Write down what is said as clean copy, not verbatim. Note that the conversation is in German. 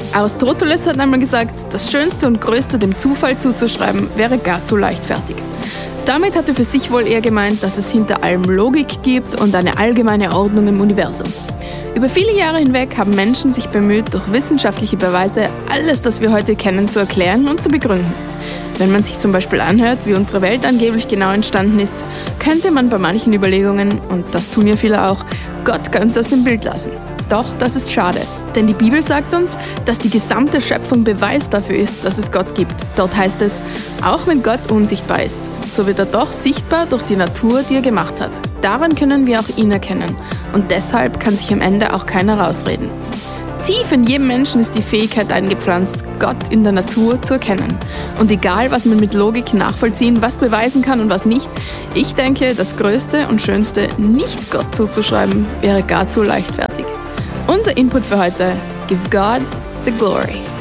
Aristoteles hat einmal gesagt, das Schönste und Größte dem Zufall zuzuschreiben, wäre gar zu leichtfertig. Damit hat er für sich wohl eher gemeint, dass es hinter allem Logik gibt und eine allgemeine Ordnung im Universum. Über viele Jahre hinweg haben Menschen sich bemüht, durch wissenschaftliche Beweise alles, das wir heute kennen, zu erklären und zu begründen. Wenn man sich zum Beispiel anhört, wie unsere Welt angeblich genau entstanden ist, könnte man bei manchen Überlegungen, und das tun ja viele auch, Gott ganz aus dem Bild lassen. Doch das ist schade, denn die Bibel sagt uns, dass die gesamte Schöpfung Beweis dafür ist, dass es Gott gibt. Dort heißt es, auch wenn Gott unsichtbar ist, so wird er doch sichtbar durch die Natur, die er gemacht hat. Daran können wir auch ihn erkennen und deshalb kann sich am Ende auch keiner rausreden. Tief in jedem Menschen ist die Fähigkeit eingepflanzt, Gott in der Natur zu erkennen. Und egal, was man mit Logik nachvollziehen, was beweisen kann und was nicht, ich denke, das Größte und Schönste nicht Gott zuzuschreiben, wäre gar zu leichtfertig. Unser Input für heute: Give God the glory.